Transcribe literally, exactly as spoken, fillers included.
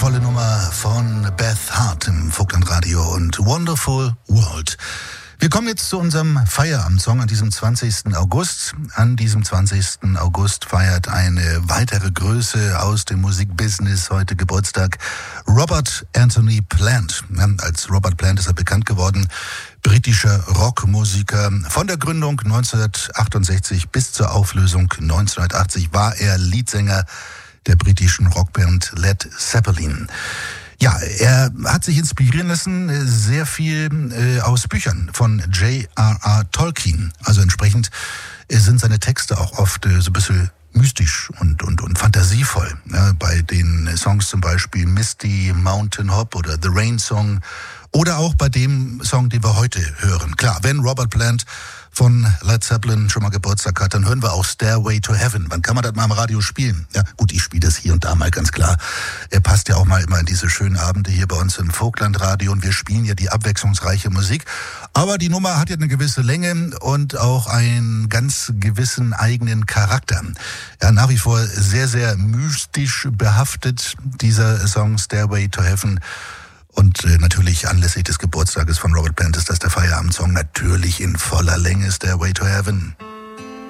Tolle Nummer von Beth Hart im Vogtlandradio und Wonderful World. Wir kommen jetzt zu unserem Feierabendsong an diesem zwanzigsten August. An diesem zwanzigsten August feiert eine weitere Größe aus dem Musikbusiness heute Geburtstag. Robert Anthony Plant. Als Robert Plant ist er bekannt geworden. Britischer Rockmusiker. Von der Gründung neunzehnhundertachtundsechzig bis zur Auflösung neunzehnhundertachtzig war er Leadsänger der britischen Rockband Led Zeppelin. Ja, er hat sich inspirieren lassen, sehr viel äh, aus Büchern von J R R Tolkien. Also entsprechend äh, sind seine Texte auch oft äh, so ein bisschen mystisch und, und, und fantasievoll. Ja, bei den Songs zum Beispiel Misty Mountain Hop oder The Rain Song oder auch bei dem Song, den wir heute hören. Klar, wenn Robert Plant von Led Zeppelin schon mal Geburtstag hat, dann hören wir auch Stairway to Heaven. Wann kann man das mal im Radio spielen? Ja, gut, ich spiele das hier und da mal, ganz klar. Er passt ja auch mal immer in diese schönen Abende hier bei uns im Vogtlandradio und wir spielen ja die abwechslungsreiche Musik. Aber die Nummer hat ja eine gewisse Länge und auch einen ganz gewissen eigenen Charakter. Ja, nach wie vor sehr, sehr mystisch behaftet, dieser Song Stairway to Heaven. Und äh, natürlich anlässlich des Geburtstages von Robert Plant ist das der Feierabendsong, natürlich in voller Länge Stairway to Heaven.